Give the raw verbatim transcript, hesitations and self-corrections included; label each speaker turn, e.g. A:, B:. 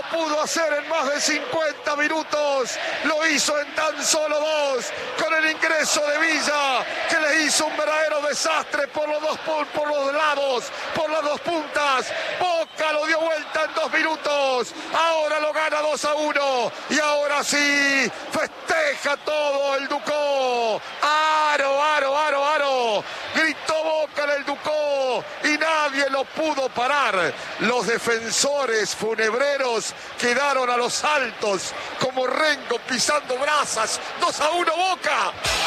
A: pudo hacer en más de cincuenta minutos, lo hizo en tan solo dos, con el ingreso de Villa, que le hizo un verdadero desastre por los dos por, por los lados, por las dos puntas. Boca lo dio vuelta en dos minutos, ahora lo gana dos a uno, y ahora sí, festeja todo el Ducó. Aro, aro, aro, aro, gritó Boca en el Ducó, y nadie lo pudo parar. Los defensores funebreros quedaron a los saltos, como Rengo pisando brasas. Dos a uno Boca.